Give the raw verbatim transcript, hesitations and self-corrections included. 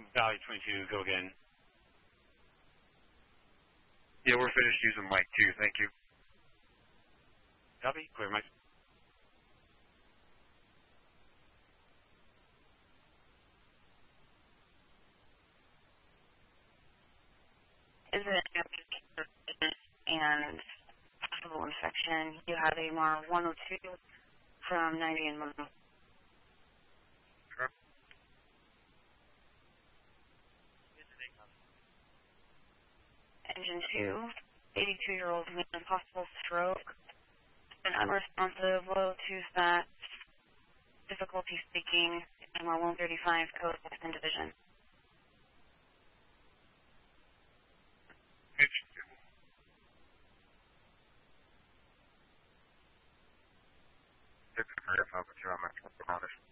Valley twenty-two, go again. Yeah, we're finished using Mike two. Thank you. Copy. Clear, Mike. Is it and possible infection? You have A M R one oh two from ninety and Mono. Sure. Engine two, eighty-two-year-old man, possible stroke, an unresponsive, low two-sat, difficulty speaking, A M R one thirty-five, code second division. It's a career officer on my